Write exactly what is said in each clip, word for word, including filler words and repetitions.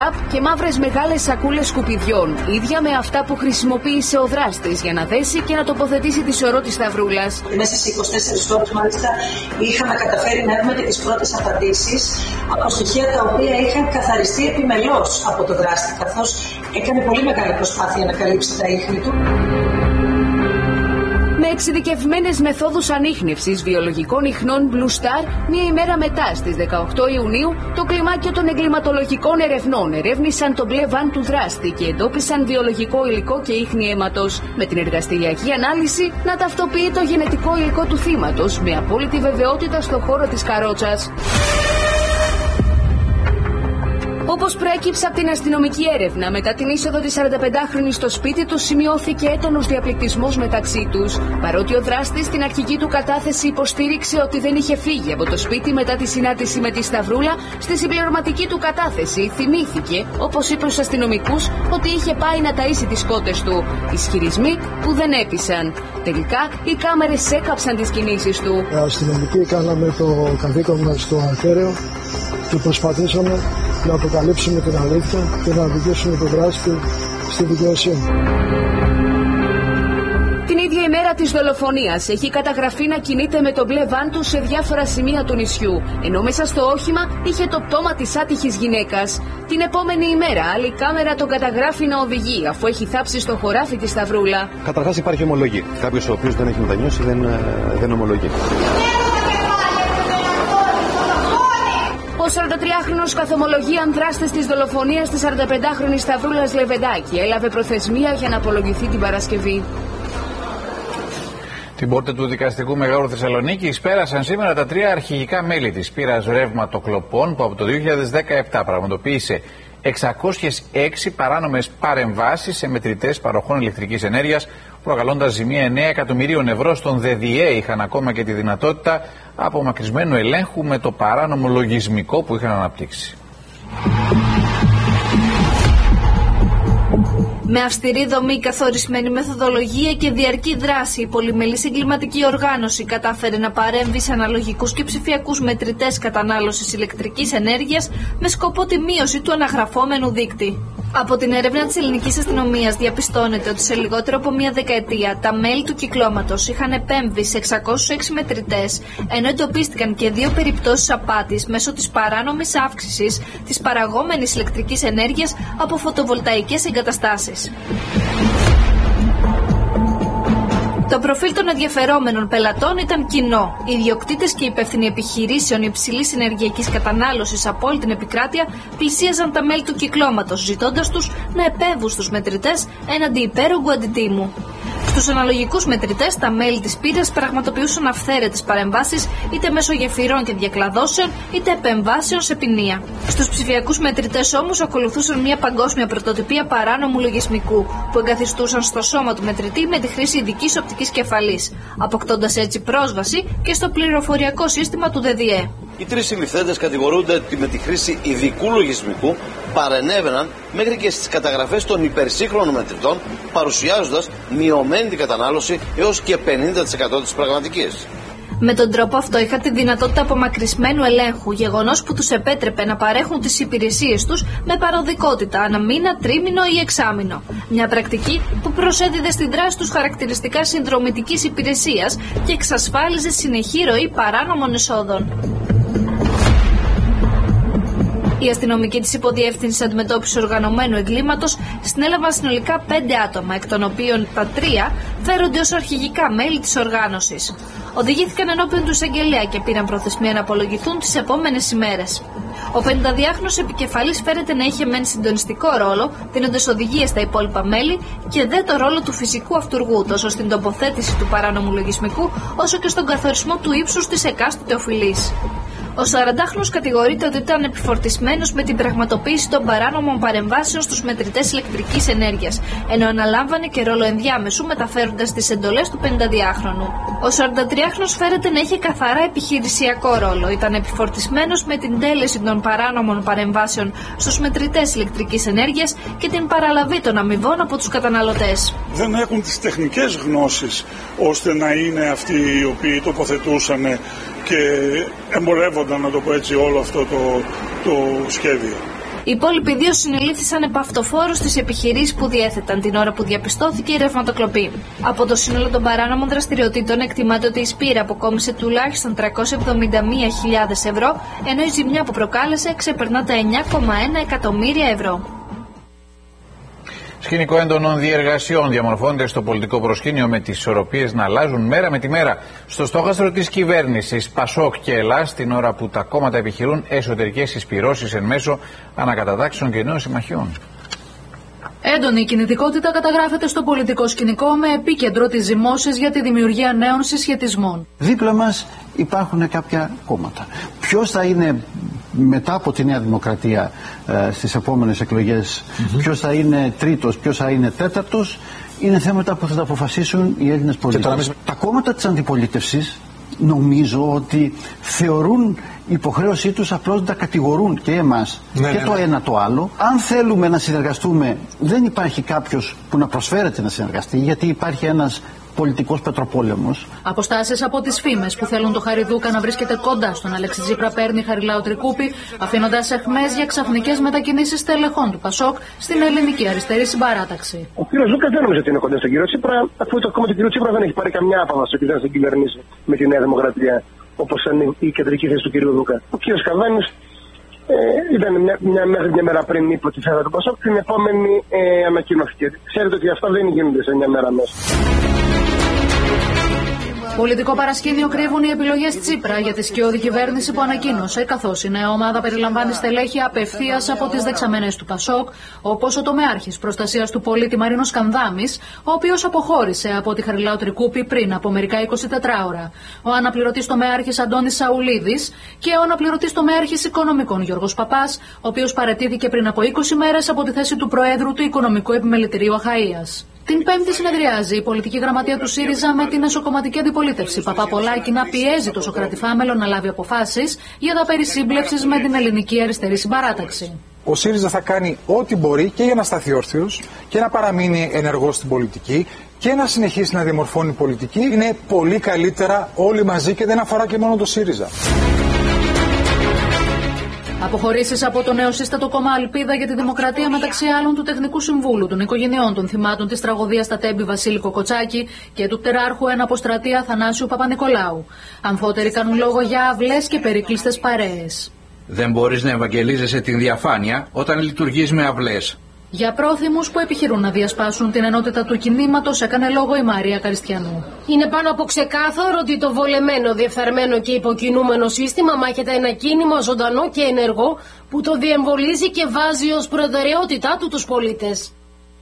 και μαύρες μεγάλες σακούλες σκουπιδιών, ίδια με αυτά που χρησιμοποίησε ο δράστης για να δέσει και να τοποθετήσει τη σωρό της σταυρούλας. Μέσα σε είκοσι τέσσερις ώρες μάλιστα είχαμε καταφέρει να έχουμε και τις πρώτες απαντήσεις από στοιχεία τα οποία είχαν καθαριστεί επιμελώς από το δράστη, καθώς έκανε πολύ μεγάλη προσπάθεια να καλύψει τα ίχνη του. Με εξειδικευμένες μεθόδους ανίχνευσης βιολογικών ιχνών Blue Star, μία ημέρα μετά, στις δεκαοκτώ Ιουνίου, το κλιμάκιο των εγκληματολογικών ερευνών ερεύνησαν το μπλε βαν του δράστη και εντόπισαν βιολογικό υλικό και ίχνη αίματος, με την εργαστηριακή ανάλυση να ταυτοποιεί το γενετικό υλικό του θύματος με απόλυτη βεβαιότητα στο χώρο της καρότσας. Όπως προέκυψε από την αστυνομική έρευνα, μετά την είσοδο της σαρανταπεντάχρονης στο σπίτι του, σημειώθηκε έντονος διαπληκτισμός μεταξύ τους. Παρότι ο δράστης στην αρχική του κατάθεση υποστήριξε ότι δεν είχε φύγει από το σπίτι μετά τη συνάντηση με τη Σταυρούλα, στη συμπληρωματική του κατάθεση θυμήθηκε, όπως είπε στους αστυνομικούς, ότι είχε πάει να ταΐσει τις κότες του. Ισχυρισμοί που δεν έπεισαν. Τελικά, οι κάμερες έκαψαν τις κινήσεις του. Οι αστυνομικοί κάναμε το καθήκον μας στο αρχαίριο και προσπαθήσαμε να αποκαλύψουμε την αλήθεια και να οδηγήσουμε τον δράστη στη δικαιοσύνη. Την ίδια ημέρα της δολοφονίας έχει καταγραφεί να κινείται με το μπλε βαν του σε διάφορα σημεία του νησιού, ενώ μέσα στο όχημα είχε το πτώμα της άτυχης γυναίκας. Την επόμενη ημέρα άλλη κάμερα τον καταγράφει να οδηγεί, αφού έχει θάψει στο χωράφι τη Σταυρούλα. Καταρχάς υπάρχει ομολογή. Κάποιος ο οποίος δεν έχει μετανιώσει δεν, δεν ομολογεί. Ο σαραντατριάχρονος καθομολογεί αν δράστης της δολοφονίας της σαρανταπεντάχρονης Σταυρούλας Λεβεντάκη έλαβε προθεσμία για να απολογηθεί την Παρασκευή. Την πόρτα του Δικαστικού Μεγάρου Θεσσαλονίκης πέρασαν σήμερα τα τρία αρχηγικά μέλη της πύρας ρεύματοκλοπών που από το δύο χιλιάδες δεκαεπτά πραγματοποίησε εξακόσιες έξι παράνομες παρεμβάσεις σε μετρητές παροχών ηλεκτρικής ενέργειας, προκαλώντας ζημία εννέα εκατομμυρίων ευρώ στον ΔΔΕ. Είχαν ακόμα και τη δυνατότητα απομακρυσμένου ελέγχου με το παράνομο λογισμικό που είχαν αναπτύξει. Με αυστηρή δομή, καθορισμένη μεθοδολογία και διαρκή δράση, η πολυμελής εγκληματική οργάνωση κατάφερε να παρέμβει σε αναλογικούς και ψηφιακούς μετρητές κατανάλωσης ηλεκτρικής ενέργειας με σκοπό τη μείωση του αναγραφόμενου δείκτη. Από την έρευνα της ελληνικής αστυνομίας διαπιστώνεται ότι σε λιγότερο από μία δεκαετία τα μέλη του κυκλώματος είχαν επέμβει σε εξακόσιους έξι μετρητές, ενώ εντοπίστηκαν και δύο περιπτώσεις απάτης μέσω της παράνομης αύξησης της παραγόμενης ηλεκτρικής ενέργειας από φωτοβολταϊκές εγκαταστάσεις. Το προφίλ των ενδιαφερόμενων πελατών ήταν κοινό. Οι ιδιοκτήτες και υπεύθυνοι επιχειρήσεων υψηλής ενεργειακής κατανάλωσης από όλη την επικράτεια πλησίαζαν τα μέλη του κυκλώματος, ζητώντας τους να επέμβουν στους μετρητές έναντι υπέρογκου αντιτίμου. Στους αναλογικούς μετρητές, τα μέλη της πύρας πραγματοποιούσαν αυθαίρετες παρεμβάσεις είτε μέσω γεφυρών και διακλαδώσεων, είτε επεμβάσεων σε ποινία. Στους ψηφιακούς μετρητές όμως ακολουθούσαν μια παγκόσμια πρωτοτυπία παράνομου λογισμικού, που εγκαθιστούσαν στο σώμα του μετρητή με τη χρήση ειδικής οπτικής κεφαλής, αποκτώντας έτσι πρόσβαση και στο πληροφοριακό σύστημα του ΔΔΕ. Οι τρεις συλληφθέντες κατηγορούνται ότι με τη χρήση ειδικού λογισμικού παρενέβαιναν μέχρι και στις καταγραφές των υπερσύγχρονων μετρητών, παρουσιάζοντας μειωμένη την κατανάλωση έως και πενήντα τοις εκατό της πραγματικής. Με τον τρόπο αυτό είχαν τη δυνατότητα απομακρυσμένου ελέγχου, γεγονός που τους επέτρεπε να παρέχουν τις υπηρεσίες τους με παροδικότητα ανά μήνα, τρίμηνο ή εξάμηνο. Μια πρακτική που προσέδιδε στην δράση τους χαρακτηριστικά συνδρομητικής υπηρεσίας και εξασφάλιζε συνεχή ροή παράνομων εσόδων. Οι αστυνομικοί της Υποδιεύθυνσης Αντιμετώπισης Οργανωμένου Εγκλήματος συνέλαβαν συνολικά πέντε άτομα, εκ των οποίων τα τρία φέρονται ως αρχηγικά μέλη της οργάνωσης. Οδηγήθηκαν ενώπιον του εισαγγελέα και πήραν προθεσμία να απολογηθούν τις επόμενες ημέρες. Ο πενηνταδυάχρονος επικεφαλής φέρεται να είχε μεν συντονιστικό ρόλο, δίνοντας οδηγίες στα υπόλοιπα μέλη και δε το ρόλο του φυσικού αυτούργου, τόσο στην τοποθέτηση του παράνομου λογισμικού, όσο και στον καθορισμό του ύψους της εκάστοτε οφειλής. Ο σαραντάχρονος κατηγορείται ότι ήταν επιφορτισμένος με την πραγματοποίηση των παράνομων παρεμβάσεων στους μετρητές ηλεκτρικής ενέργειας, ενώ αναλάμβανε και ρόλο ενδιάμεσου μεταφέροντας τις εντολές του πενηνταδυάχρονου. Ο σαραντατριάχρονος φέρεται να είχε καθαρά επιχειρησιακό ρόλο. Ήταν επιφορτισμένος με την τέλεση των παράνομων παρεμβάσεων στους μετρητές ηλεκτρικής ενέργειας και την παραλαβή των αμοιβών από τους καταναλωτές. Δεν έχουν τις τεχνικές γνώσεις ώστε να είναι αυτοί οι οποίοι τοποθετούσαν και εμπορεύονταν, να το πω έτσι, όλο αυτό το, το σχέδιο. Οι υπόλοιποι δύο συνελήφθησαν επ' αυτοφόρου στις επιχειρήσεις που διέθεταν την ώρα που διαπιστώθηκε η ρευματοκλοπή. Από το σύνολο των παράνομων δραστηριοτήτων εκτιμάται ότι η Σπύρα αποκόμισε τουλάχιστον τριακόσιες εβδομήντα μία χιλιάδες ευρώ, ενώ η ζημιά που προκάλεσε ξεπερνά τα εννιά κόμμα ένα εκατομμύρια ευρώ. Σκηνικό έντονων διεργασιών διαμορφώνεται στο πολιτικό προσκήνιο, με τις ισορροπίες να αλλάζουν μέρα με τη μέρα στο στόχαστρο της κυβέρνησης Πασόκ και Ελλάς, την ώρα που τα κόμματα επιχειρούν εσωτερικές συσπυρώσεις εν μέσω ανακατατάξεων και νέων συμμαχιών. Έντονη κινητικότητα καταγράφεται στο πολιτικό σκηνικό, με επίκεντρο τις ζυμώσεις για τη δημιουργία νέων συσχετισμών. Δίπλα μας υπάρχουν κάποια κόμματα. Ποιος θα είναι μετά από τη Νέα Δημοκρατία ε, στις επόμενες εκλογές, mm-hmm. ποιος θα είναι τρίτος, ποιος θα είναι τέταρτος, είναι θέματα που θα τα αποφασίσουν οι Έλληνες πολίτες. Τα κόμματα της αντιπολίτευσης νομίζω ότι θεωρούν υποχρέωσή τους απλώς να τα κατηγορούν και εμάς, ναι, και ναι, το ναι. ένα το άλλο. Αν θέλουμε να συνεργαστούμε, δεν υπάρχει κάποιος που να προσφέρεται να συνεργαστεί, γιατί υπάρχει ένας πολιτικός πετροπόλεμος. Αποστάσεις από τις φήμες που θέλουν το Χαριδούκα να βρίσκεται κοντά στον Αλέξη Τσίπρα παίρνει Χαριλάου Τρικούπη, αφήνοντας αιχμές για ξαφνικές μετακινήσεις στελεχών του Πασόκ στην ελληνική αριστερή συμπαράταξη. Ο κ. Ζούκα δεν νομίζω ότι είναι κοντά στον κύριο Τσίπρα, αφού το κόμμα του κ. Τσίπρα δεν έχει πάρει καμιά απόφαση ότι δεν θα κυβερνήσει με τη Νέα Δημοκρατία, όπως ήταν η κεντρική θέση του κ. Δούκα. Ο κ. Καβάνης ε, ήταν μια, μια, μια, μια μέρα πριν είπε ότι θα έδωσε το Πασόκ, την επόμενη ε, ανακοινώθηκε. Ξέρετε ότι αυτά δεν γίνονται σε μια μέρα μέσα. Πολιτικό παρασκήνιο κρύβουν οι επιλογές Τσίπρα για τη σκιώδη κυβέρνηση που ανακοίνωσε, καθώς η νέα ομάδα περιλαμβάνει στελέχη απευθείας από τις δεξαμενές του Πασόκ, όπως ο τομέαρχης προστασίας του πολίτη Μαρίνος Κανδάμης, ο οποίος αποχώρησε από τη Χαριλάου Τρικούπη πριν από μερικά εικοσιτετράωρα, ο αναπληρωτής τομέαρχης Αντώνης Σαουλίδης και ο αναπληρωτής τομέαρχης οικονομικών Γιώργος Παπάς, ο οποίος παραιτήθηκε πριν από είκοσι μέρες από τη θέση του Προέδρου του Οικονομικού Επιμελητηρίου Αχαΐας. Την Πέμπτη συνεδριάζει η πολιτική γραμματεία του ΣΥΡΙΖΑ με την εσωκομματική αντιπολίτευση Παπαπολάκη να πιέζει το Σωκρατιφά Μέλο να λάβει αποφάσεις για τα περί σύμπλευσης με την ελληνική αριστερή συμπαράταξη. Ο ΣΥΡΙΖΑ θα κάνει ό,τι μπορεί και για να σταθεί όρθιος και να παραμείνει ενεργός στην πολιτική και να συνεχίσει να διαμορφώνει πολιτική. Είναι πολύ καλύτερα όλοι μαζί και δεν αφορά και μόνο το ΣΥΡΙΖΑ. Αποχωρήσεις από το νεοσύστατο κόμμα Αλπίδα για τη Δημοκρατία, μεταξύ άλλων του Τεχνικού Συμβούλου των Οικογενειών των Θυμάτων της Τραγωδίας στα Τέμπη Βασίλη Κοκοτσάκη και του Πτεράρχου εν αποστρατεία Θανάσιου Παπα-Νικολάου. Αμφότεροι κάνουν λόγο για αυλές και περικλειστές παρέες. Δεν μπορείς να ευαγγελίζεσαι την διαφάνεια όταν λειτουργείς με αυλές. Για πρόθυμους που επιχειρούν να διασπάσουν την ενότητα του κινήματος έκανε λόγο η Μαρία Καριστιανού. Είναι πάνω από ξεκάθαρο ότι το βολεμένο, διεφθαρμένο και υποκινούμενο σύστημα μάχεται ένα κίνημα ζωντανό και ενεργό που το διεμβολίζει και βάζει ως προτεραιότητά του τους πολίτες.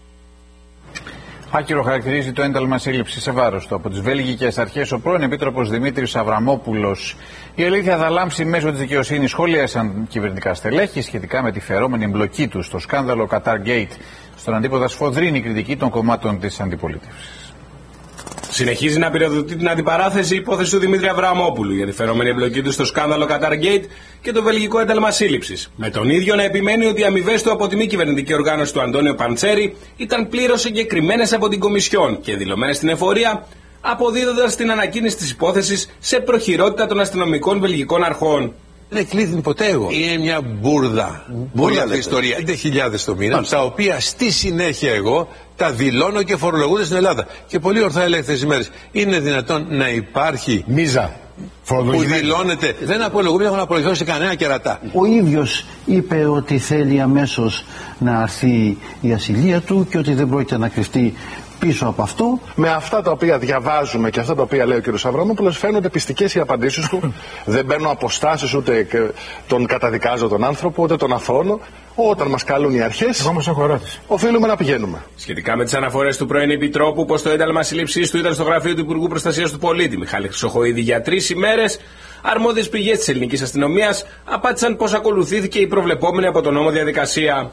Άκυρο χαρακτηρίζει το ένταλμα σύλληψης σε βάρος του από τις βέλγικες αρχές ο πρώην Επίτροπος Δημήτρης Αβραμόπουλος. Η αλήθεια θα λάμψει μέσω της δικαιοσύνης, σχολίασαν κυβερνητικά στελέχη σχετικά με τη φερόμενη εμπλοκή του στο σκάνδαλο Qatar Gate. Στον αντίποδα σφοδρύνει κριτική των κομμάτων της αντιπολίτευσης. Συνεχίζει να πυροδοτεί την αντιπαράθεση η υπόθεση του Δημήτρη Αβραμόπουλου για τη φερόμενη εμπλοκή του στο σκάνδαλο Qatar Gate και το βελγικό ένταλμα σύλληψης. Με τον ίδιο να επιμένει ότι οι αμοιβές του από τη μη κυβερνητική οργάνωση του Αντώνιο Παντσέρη ήταν πλήρως συγκεκριμένες από την Κομισιόν και δηλωμένες στην εφορία, αποδίδοντας την ανακοίνηση της υπόθεσης σε προχειρότητα των αστυνομικών βελγικών αρχών. Δεν εκλήθην ποτέ εγώ. Είναι μια μπουρδα. Μπουρδα αυτή η ιστορία. πέντε χιλιάδες το μήνα, τα οποία στη συνέχεια εγώ τα δηλώνω και φορολογούνται στην Ελλάδα. Και πολύ ορθά έλεγε αυτές τις ημέρες. Είναι δυνατόν να υπάρχει μίζα που δηλώνεται? Δεν απολογούμε, δεν έχουν απολογηθεί σε κανένα κερατά. Ο ίδιος είπε ότι θέλει αμέσως να αρθεί η ασυλία του και ότι δεν πρόκειται να κρυφτεί πίσω από αυτό. Με αυτά τα οποία διαβάζουμε και αυτά τα οποία λέει ο κ. Αβραμόπουλος, φαίνονται πιστικές οι απαντήσεις του. Δεν παίρνω αποστάσεις, ούτε τον καταδικάζω τον άνθρωπο, ούτε τον αφρώνω. Όταν μας καλούν οι αρχές, εγώ όμως έχω ερώτηση, οφείλουμε να πηγαίνουμε. Σχετικά με τις αναφορές του πρώην Επιτρόπου πως το ένταλμα σύλληψής του ήταν στο γραφείο του Υπουργού Προστασίας του Πολίτη Μιχάλη Χρυσοχοΐδη για τρεις ημέρες, αρμόδιες πηγές της ελληνικής αστυνομίας απάντησαν πως ακολουθήθηκε η προβλεπόμενη από τον νόμο διαδικασία.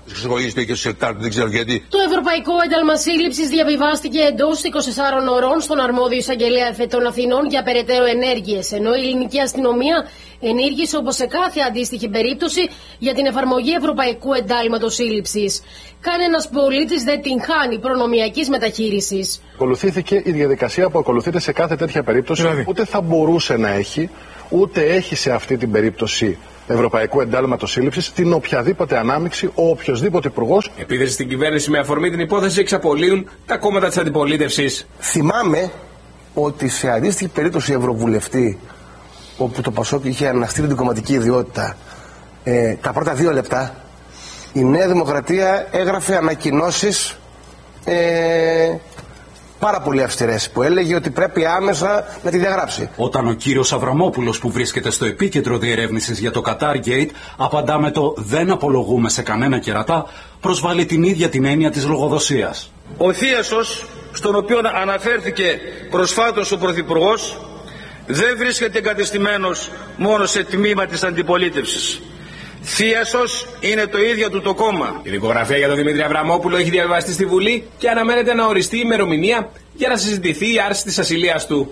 Το Ευρωπαϊκό Ένταλμα Σύλληψης διαβιβάστηκε εντός είκοσι τεσσάρων ωρών στον αρμόδιο εισαγγελέα των Αθηνών για περαιτέρω ενέργειες, ενώ η ελληνική αστυνομία ενήργησε όπως σε κάθε αντίστοιχη περίπτωση για την εφαρμογή Ευρωπαϊκού Εντάλματος Σύλληψης. Κανένας πολίτης δεν την χάνει προνομιακής μεταχείρισης. Ακολουθήθηκε η διαδικασία που ακολουθείται σε κάθε τέτοια περίπτωση, δηλαδή. Ούτε θα μπορούσε να έχει, ούτε έχει σε αυτή την περίπτωση Ευρωπαϊκού Εντάλματος Σύλληψης την οποιαδήποτε ανάμειξη, ο οποιοσδήποτε υπουργός. Επίθεση στην κυβέρνηση με αφορμή την υπόθεση εξαπολύουν τα κόμματα της αντιπολίτευσης. Θυμάμαι ότι σε αντίστοιχη περίπτωση ευρωβουλευτή, όπου το Πασόκ είχε αναστείλει την κομματική ιδιότητα, ε, τα πρώτα δύο λεπτά η Νέα Δημοκρατία έγραφε ανακοινώσεις ε, πάρα πολύ αυστηρές, που έλεγε ότι πρέπει άμεσα να τη διαγράψει. Όταν ο κύριος Αβραμόπουλος, που βρίσκεται στο επίκεντρο διερεύνησης για το Qatar Gate, απαντά με το «δεν απολογούμε σε κανένα κερατά», προσβάλλει την ίδια την έννοια της λογοδοσίας. Ο θίασος, στον οποίο αναφέρθηκε προσφάτως ο Πρωθυπουργός, δεν βρίσκεται εγκατεστημένος μόνο σε τμήμα της αντιπολίτευσης. Θίασος είναι το ίδιο του το κόμμα. Η δικογραφία για τον Δημήτρη Αβραμόπουλο έχει διαβιβαστεί στη Βουλή και αναμένεται να οριστεί η ημερομηνία για να συζητηθεί η άρση της ασυλίας του.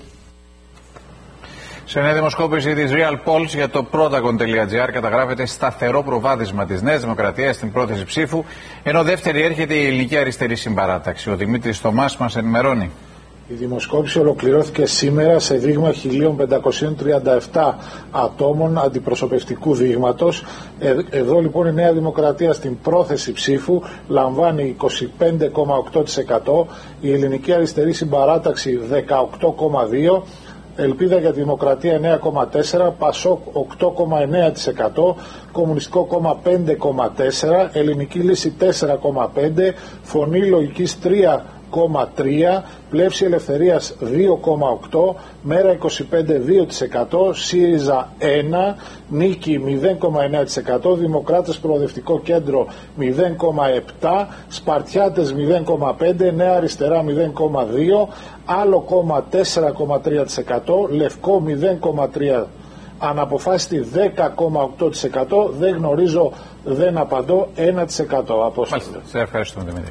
Σε νέα δημοσκόπηση της Real Polls για το Protagon.gr καταγράφεται σταθερό προβάδισμα της Νέας Δημοκρατίας στην πρόθεση ψήφου, ενώ δεύτερη έρχεται η Ελληνική Αριστερή Συμπαράταξη. Ο Δημήτρης Θωμάς μας ενημερώνει. Η δημοσκόπηση ολοκληρώθηκε σήμερα σε δείγμα χίλια πεντακόσια τριάντα επτά ατόμων αντιπροσωπευτικού δείγματος. Ε, εδώ λοιπόν η Νέα Δημοκρατία στην πρόθεση ψήφου λαμβάνει είκοσι πέντε κόμμα οκτώ τοις εκατό, η Ελληνική Αριστερή Συμπαράταξη δεκαοκτώ κόμμα δύο τοις εκατό, Ελπίδα για τη Δημοκρατία εννέα κόμμα τέσσερα τοις εκατό, Πασόκ οκτώ κόμμα εννέα τοις εκατό, Κομμουνιστικό Κόμμα πέντε κόμμα τέσσερα τοις εκατό, Ελληνική Λύση τέσσερα κόμμα πέντε τοις εκατό, Φωνή Λογικής τρία κόμμα τρία τοις εκατό, Πλεύση Ελευθερίας δύο κόμμα οκτώ τοις εκατό, Μέρα είκοσι πέντε κόμμα δύο τοις εκατό, ΣΥΡΙΖΑ ένα, Νίκη μηδέν κόμμα εννέα τοις εκατό, Δημοκράτες Προοδευτικό Κέντρο μηδέν κόμμα επτά τοις εκατό, Σπαρτιάτες μηδέν κόμμα πέντε τοις εκατό, Νέα Αριστερά μηδέν κόμμα δύο τοις εκατό, Άλλο Κόμμα τέσσερα κόμμα τρία τοις εκατό, Λευκό μηδέν κόμμα τρία τοις εκατό, Αναποφάσιστη δέκα κόμμα οκτώ τοις εκατό, Δεν γνωρίζω, δεν απαντώ ένα τοις εκατό. Μάλιστα, σε ευχαριστούμε Δημήτρη.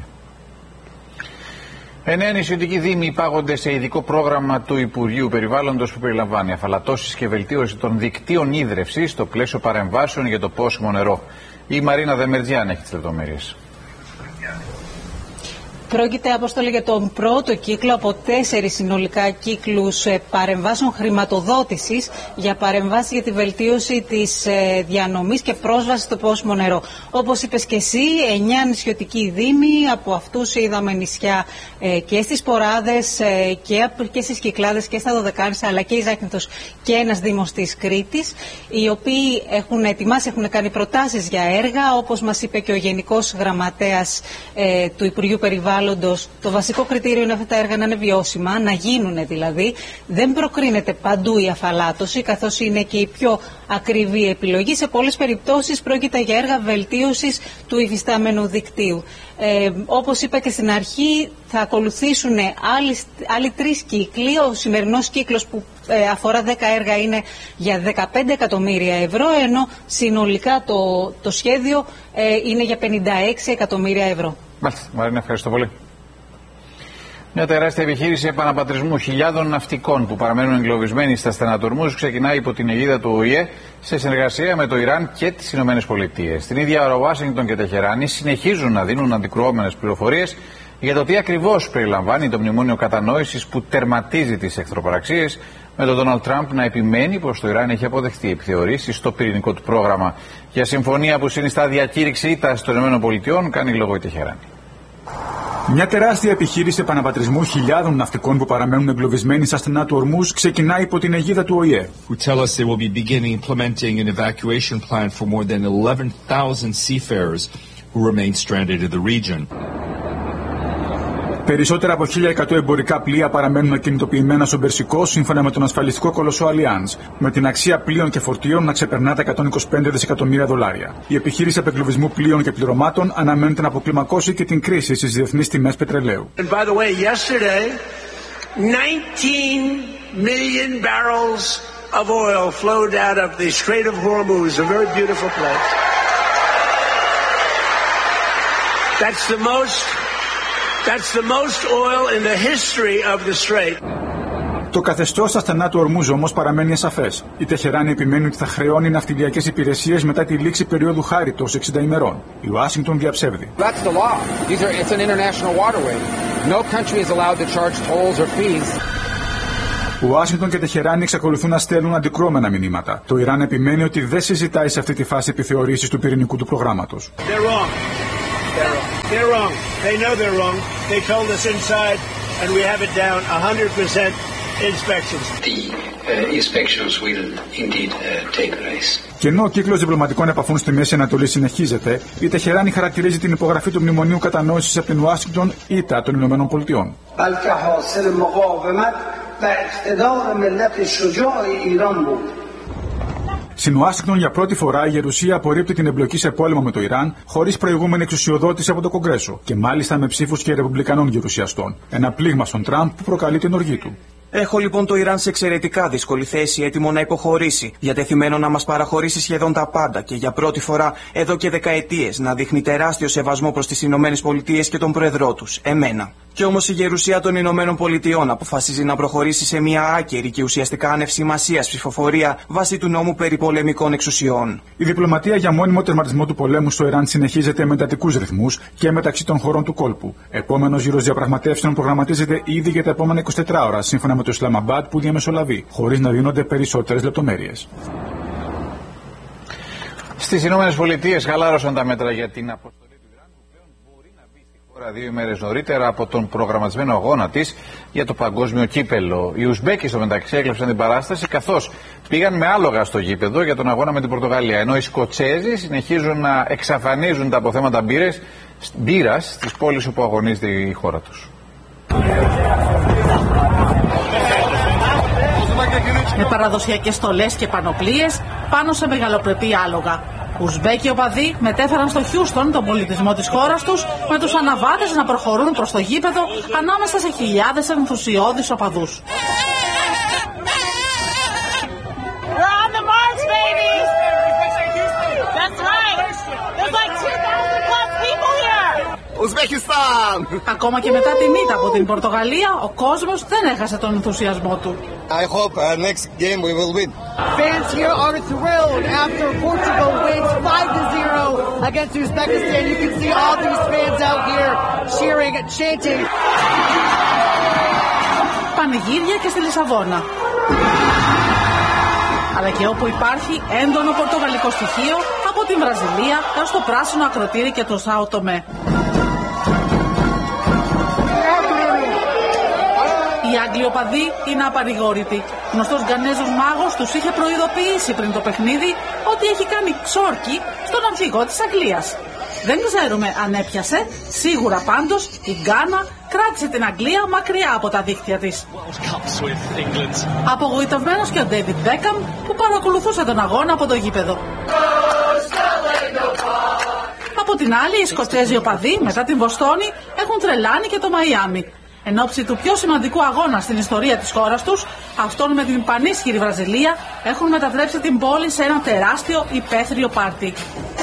Εννέα νησιωτικοί δήμοι υπάγονται σε ειδικό πρόγραμμα του Υπουργείου Περιβάλλοντος που περιλαμβάνει αφαλατώσεις και βελτίωση των δικτύων ίδρευσης στο πλαίσιο παρεμβάσεων για το πόσιμο νερό. Η Μαρίνα Δεμερτζιάν έχει τις λεπτομέρειες. Πρόκειται, Απόστολη, για τον πρώτο κύκλο από τέσσερις συνολικά κύκλους παρεμβάσεων χρηματοδότησης για παρεμβάσεις για τη βελτίωση της διανομής και πρόσβασης στο πόσιμο νερό. Όπως είπες και εσύ, εννέα νησιωτικοί δήμοι, από αυτούς είδαμε νησιά και στις Ποράδες και στις Κυκλάδες και στα Δωδεκάνησα, αλλά και η Ζάκυνθος και ένας δήμος της Κρήτης, οι οποίοι έχουν ετοιμάσει, έχουν κάνει προτάσεις για έργα, όπως μας είπε και ο Γενικός Γραμματέας του Υπουργείου Περιβάλλοντος. Το βασικό κριτήριο είναι αυτά τα έργα να είναι βιώσιμα, να γίνουν δηλαδή. Δεν προκρίνεται παντού η αφαλάτωση, καθώς είναι και η πιο ακριβή επιλογή. Σε πολλές περιπτώσεις πρόκειται για έργα βελτίωσης του υφιστάμενου δικτύου. Ε, όπως είπα και στην αρχή, θα ακολουθήσουν άλλοι, άλλοι τρεις κύκλοι. Ο σημερινός κύκλος που ε, αφορά δέκα έργα είναι για δεκαπέντε εκατομμύρια ευρώ, ενώ συνολικά το, το σχέδιο ε, είναι για πενήντα έξι εκατομμύρια ευρώ. Μάλιστα, Μαρίνα, ευχαριστώ πολύ. Μια τεράστια επιχείρηση επαναπατρισμού χιλιάδων ναυτικών που παραμένουν εγκλωβισμένοι στα στενατορμούς ξεκινάει υπό την αιγίδα του Ο Η Ε σε συνεργασία με το Ιράν και τις Ηνωμένες Πολιτείες. Στην ίδια ώρα, Ουάσιγκτον και Τεχεράνη συνεχίζουν να δίνουν αντικρουόμενες πληροφορίες για το τι ακριβώς περιλαμβάνει το μνημόνιο κατανόησης που τερματίζει τις εχθροπραξίες, με τον Ντόναλντ Τραμπ να επιμένει πως το Ιράν έχει αποδεχτεί επιθεωρήσεις στο πυρηνικό του πρόγραμμα. Για συμφωνία που συνιστά διακήρυξη ήττας των ΗΠΑ κάνει λόγο η Τεχεράνη. Μια τεράστια επιχείρηση επαναπατρισμού χιλιάδων ναυτικών που παραμένουν εγκλωβισμένοι στα στενά του Ορμούζ ξεκινάει υπό την αιγίδα του Ο Η Ε. Who tell us they will be beginning implementing an evacuation plan for more than eleven thousand seafarers who remain stranded in the region. Περισσότερα από χίλια εκατό εμπορικά πλοία παραμένουν ακινητοποιημένα στον Περσικό, σύμφωνα με τον ασφαλιστικό κολοσσό Allianz, με την αξία πλοίων και φορτίων να ξεπερνά τα εκατόν είκοσι πέντε δισεκατομμύρια δολάρια. Η επιχείρηση απεγκλωβισμού πλοίων και πληρωμάτων αναμένεται να αποκλιμακώσει και την κρίση στις διεθνείς τιμές πετρελαίου. And by the way, yesterday, nineteen million barrels of oil flowed out of the Strait of Hormuz, a very beautiful place. That's the most That's the most oil in the history of the strait. Το καθεστώς στα στενά του Ορμούζ όμως παραμένει ασαφές. Η Τεχεράνη επιμένει ότι θα χρεώνει ναυτιλιακές υπηρεσίες μετά τη λήξη περίοδου χάριτος εξήντα ημερών. Η Ουάσιγκτον διαψεύδει. That's the law. These are, it's an international waterway. No country is allowed to charge tolls or fees. Ουάσιγκτον και Τεχεράνη εξακολουθούν να στέλνουν αντικρώμενα μηνύματα. Το Ιράν επιμένει ότι δεν συζητάει σε αυτή τη φάση επιθεωρήσεις του πυρηνικού του προγράμματος. Και ενώ ο κύκλος διπλωματικών επαφών στη Μέση Ανατολή συνεχίζεται, η Τεχεράνη χαρακτηρίζει την υπογραφή του Μνημονίου Κατανόησης από την Ουάσιγκτον ήττα των Ηνωμένων Πολιτειών. Στην Ουάσιγκτον για πρώτη φορά η Γερουσία απορρίπτει την εμπλοκή σε πόλεμο με το Ιράν χωρίς προηγούμενη εξουσιοδότηση από το Κογκρέσο και μάλιστα με ψήφους και ρεπουμπλικανών γερουσιαστών. Ένα πλήγμα στον Τραμπ που προκαλεί την οργή του. Έχω λοιπόν το Ιράν σε εξαιρετικά δύσκολη θέση, έτοιμο να υποχωρήσει, διατεθειμένο να μας παραχωρήσει σχεδόν τα πάντα και για πρώτη φορά εδώ και δεκαετίες να δείχνει τεράστιο σεβασμό προς τις Ηνωμένες Πολιτείες και τον πρόεδρό τους, εμένα. Κι όμως η Γερουσία των Ηνωμένων Πολιτειών αποφασίζει να προχωρήσει σε μια άκερη και ουσιαστικά ανευσημασίας ψηφοφορία βάσει του νόμου περί πολεμικών εξουσιών. Η διπλωματία για μόνιμο τερματισμό του πολέμου στο Ιράν συνεχίζεται με εντατικούς ρυθμούς και μεταξύ των χωρών του κόλπου. Επόμενος γύρος διαπραγματεύσεων προγραμματίζεται ήδη για τα επόμενα εικοσιτέσσερις ώρα, σύμφωνα με το Ισλαμαμπάντ που διαμεσολαβεί, χωρίς να δίνονται περισσότερες λεπτομέρειες. Στις Ηνωμένες Πολιτείες χαλάρωσαν τα μέτρα για την αποστολή του Ιράν που πλέον μπορεί να μπει στη χώρα δύο ημέρες νωρίτερα από τον προγραμματισμένο αγώνα της για το παγκόσμιο κύπελο. Οι Ουσμπέκοι στο μεταξύ έκλεψαν την παράσταση καθώς πήγαν με άλογα στο γήπεδο για τον αγώνα με την Πορτογαλία, ενώ οι Σκοτσέζοι συνεχίζουν να εξαφανίζουν τα αποθέματα μπύρες, μπύρας στις πόλεις όπου αγωνίζεται η χώρα τους. Με παραδοσιακές στολές και πανοπλίες πάνω σε μεγαλοπρεπή άλογα. Ουσμπέκοι οπαδοί μετέφεραν στο Χιούστον τον πολιτισμό της χώρας τους, με τους αναβάτες να προχωρούν προς το γήπεδο ανάμεσα σε χιλιάδες ενθουσιώδεις οπαδούς. Ουσμπεκιστάν! Ακόμα και μετά τη ήττα από την Πορτογαλία, ο κόσμος δεν έχασε τον ενθουσιασμό του. I hope uh, next game we will win. Fans here are thrilled after Portugal wins five to zero against Uzbekistan. You can see all these fans out here cheering and chanting. Πανηγύρια και στη Λισαβόνα. Αλλά και όπου υπάρχει έντονο πορτογαλικό στοιχείο, από την Βραζιλία έως το πράσινο ακροτήρι και το Σάο Τομέ. Οι Άγγλοι οπαδοί είναι απαρηγόρητοι. Γνωστός Γκανέζος μάγος τους είχε προειδοποιήσει πριν το παιχνίδι ότι έχει κάνει ξόρκι στον αρχηγό της Αγγλίας. Δεν ξέρουμε αν έπιασε, σίγουρα πάντως η Γκάνα κράτησε την Αγγλία μακριά από τα δίχτυα της. Απογοητευμένος και ο Ντέιβιντ Μπέκαμ που παρακολουθούσε τον αγώνα από το γήπεδο. Από την άλλη, οι Σκοτσέζοι οπαδοί μετά την Βοστόνη έχουν τρελάνει και το Μαϊάμι. Εν ώψη του πιο σημαντικού αγώνα στην ιστορία της χώρας τους, αυτόν με την πανίσχυρη Βραζιλία, έχουν μετατρέψει την πόλη σε ένα τεράστιο υπαίθριο πάρτι.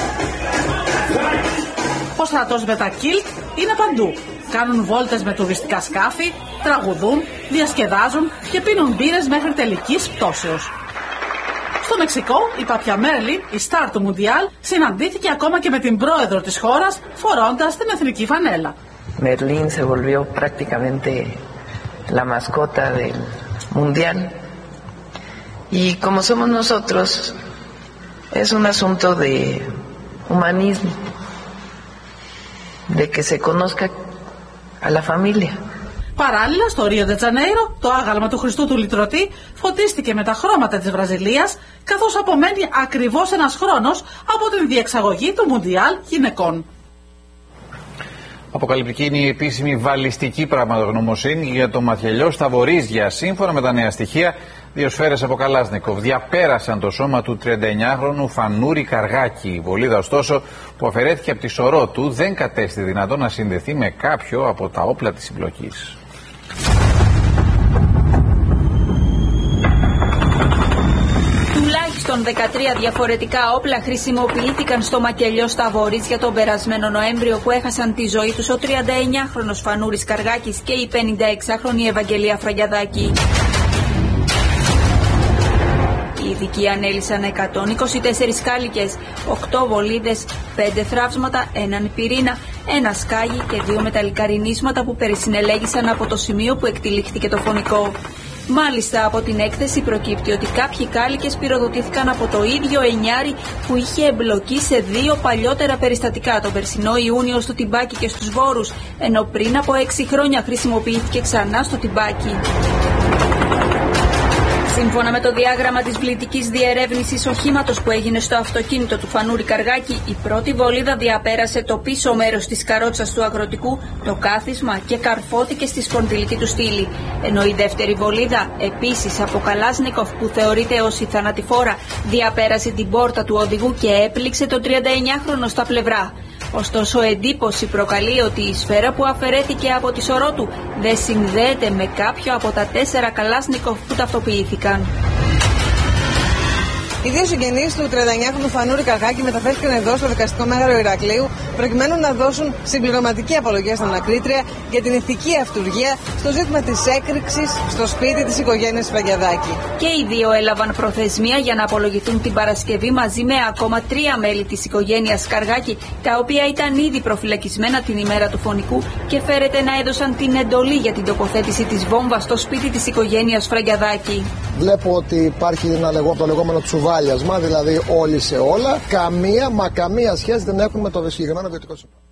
Ο στρατός με τα κιλτ είναι παντού. Κάνουν βόλτες με τουριστικά σκάφη, τραγουδούν, διασκεδάζουν και πίνουν μπύρες μέχρι τελικής πτώσεως. Στο Μεξικό, η Παπια Μέρλιν, η στάρ του Μουντιάλ, συναντήθηκε ακόμα και με την πρόεδρο της χώρας, φορώντας την εθνική φανέλα. Merlín se volvió prácticamente la mascota del mundial y como somos nosotros es un asunto de humanismo, de que se conozca a la familia. Παράλληλα, στο Ρίο ντε Τζανέιρο, το άγαλμα του Χριστού του Λυτρωτή φωτίστηκε με τα χρώματα της Βραζιλίας, καθώς απομένει ακριβώς ένας χρόνος από την διεξαγωγή του Μουντιάλ γυναικών. Αποκαλυπτική είναι η επίσημη βαλιστική πραγματογνωμοσύνη για το ματιελιό στα Βορίζια. Σύμφωνα με τα νέα στοιχεία, δύο σφαίρες από Καλάσνικοφ διαπέρασαν το σώμα του τριανταεννιάχρονου Φανούρη Καργάκη. Η βολίδα, ωστόσο, που αφαιρέθηκε από τη σωρό του, δεν κατέστη δυνατό να συνδεθεί με κάποιο από τα όπλα της συμπλοκής. Τουλάχιστον δεκατρία διαφορετικά όπλα χρησιμοποιήθηκαν στο μακελιό στα Βορίζια τον περασμένο Νοέμβριο, που έχασαν τη ζωή τους ο τριανταεννιάχρονος Φανούρης Καργάκης και η πενηνταεξάχρονη Ευαγγελία Φραγιαδάκη. Οι ειδικοί ανέλυσαν εκατόν είκοσι τέσσερις κάλικες, οκτώ βολίδες, πέντε θράψματα, έναν πυρήνα, ένα σκάγι και δύο μεταλλικά ρινίσματα που περισυνελέγησαν από το σημείο που εκτυλίχθηκε το φωνικό. Μάλιστα, από την έκθεση προκύπτει ότι κάποιοι κάλικες πυροδοτήθηκαν από το ίδιο εννιάρι που είχε εμπλοκή σε δύο παλιότερα περιστατικά, τον περσινό Ιούνιο στο Τιμπάκι και στους Βόρους, ενώ πριν από έξι χρόνια χρησιμοποιήθηκε ξανά στο Τιμπάκι. Σύμφωνα με το διάγραμμα της πληκτικής διερεύνησης οχήματος που έγινε στο αυτοκίνητο του Φανούρη Καργάκη, η πρώτη βολίδα διαπέρασε το πίσω μέρος της καρότσας του αγροτικού, το κάθισμα και καρφώθηκε στη σπονδυλική του στήλη. Ενώ η δεύτερη βολίδα, επίσης από Καλάσνικοφ που θεωρείται ως η θανατηφόρα, διαπέρασε την πόρτα του οδηγού και έπληξε το τριανταεννιάχρονο στα πλευρά. Ωστόσο, εντύπωση προκαλεί ότι η σφαίρα που αφαιρέθηκε από τη σωρό του δεν συνδέεται με κάποιο από τα τέσσερα Καλάσνικοφ που ταυτοποιήθηκαν. Οι δύο συγγενείς του τριανταεννιάχρονου Φανούρη Καργάκη μεταφέρθηκαν εδώ στο δικαστικό μέγαρο Ηρακλείου προκειμένου να δώσουν συμπληρωματική απολογία στην ανακρίτρια για την ηθική αυτουργία στο ζήτημα της έκρηξης στο σπίτι της οικογένειας Φραγκιαδάκη. Και οι δύο έλαβαν προθεσμία για να απολογηθούν την Παρασκευή μαζί με ακόμα τρία μέλη της οικογένειας Καργάκη, τα οποία ήταν ήδη προφυλακισμένα την ημέρα του φωνικού και φέρεται να έδωσαν την εντολή για την τοποθέτηση της βόμβας στο σπίτι της οικογένειας Φραγκιαδάκη. Βλέπω ότι υπάρχει ένα λεγό, το λεγόμενο τσουβάλιασμα, δηλαδή όλοι σε όλα. Καμία, μα καμία σχέση δεν έχουν με το συγκεκριμένο βιωτικό σύστημα.